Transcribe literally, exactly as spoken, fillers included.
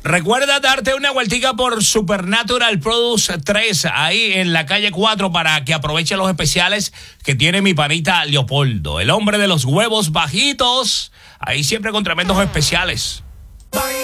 Recuerda darte una vueltica por Supernatural Produce tres, ahí en la calle cuatro, para que aproveche los especiales que tiene mi panita Leopoldo, el hombre de los huevos bajitos, ahí siempre con tremendos especiales.